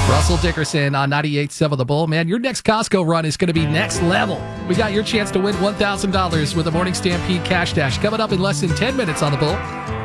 Russell Dickerson on 98.7 The Bull. Man, your next Costco run is going to be next level. We got your chance to win $1,000 with the Morning Stampede Cash Dash coming up in less than 10 minutes on The Bull.